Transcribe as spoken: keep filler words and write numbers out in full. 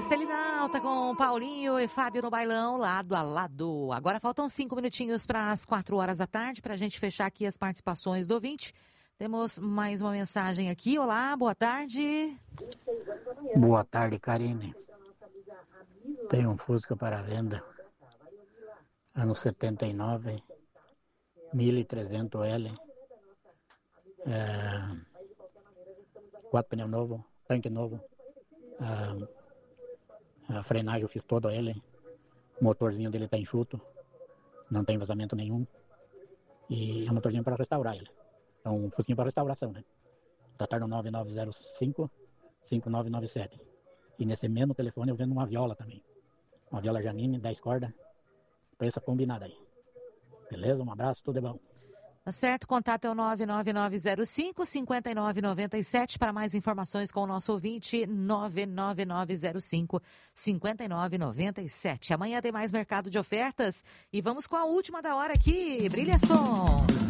Celina Alta com Paulinho e Fábio no bailão, lado a lado. Agora faltam cinco minutinhos para as quatro horas da tarde, para a gente fechar aqui as participações do ouvinte. Temos mais uma mensagem aqui. Olá, boa tarde. Boa tarde, Karine. Tem um Fusca para venda, ano setenta e nove, mil e trezentos L, é, quatro pneus novos, tanque novo, a, a frenagem eu fiz toda ele, o motorzinho dele está enxuto, não tem vazamento nenhum, e é um motorzinho para restaurar ele. É um Fusquinho para restauração, né? Tratar no nove nove zero cinco, cinco nove nove sete. E nesse mesmo telefone eu vendo uma viola também. Uma viola Janine, dez cordas. Preço combinado aí. Beleza? Um abraço, tudo é bom. Tá certo, contato é o nove nove nove zero cinco, cinco nove nove sete. Para mais informações com o nosso ouvinte, nove nove nove zero cinco, cinco nove nove sete. Amanhã tem mais mercado de ofertas e vamos com a última da hora aqui. Brilha som!